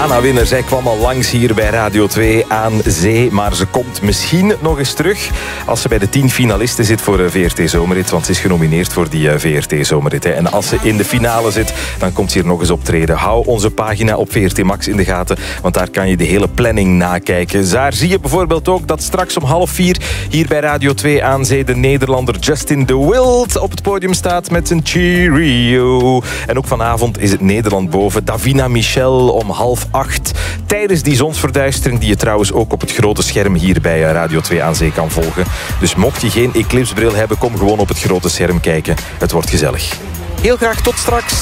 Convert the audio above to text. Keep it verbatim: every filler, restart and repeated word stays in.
Dana Winner, zij kwam al langs hier bij Radio twee aan zee. Maar ze komt misschien nog eens terug als ze bij de tien finalisten zit voor de V R T Zomerrit. Want ze is genomineerd voor die V R T Zomerrit. En als ze in de finale zit, dan komt ze hier nog eens optreden. Hou onze pagina op V R T Max in de gaten, want daar kan je de hele planning nakijken. Daar zie je bijvoorbeeld ook dat straks om half vier hier bij Radio twee aan zee de Nederlander Justin de Wild op het podium staat met zijn Cheerio. En ook vanavond is het Nederland boven. Davina Michel om half acht. Tijdens die zonsverduistering die je trouwens ook op het grote scherm hier bij Radio twee aan zee kan volgen. Dus mocht je geen eclipsebril hebben, kom gewoon op het grote scherm kijken. Het wordt gezellig. Heel graag tot straks.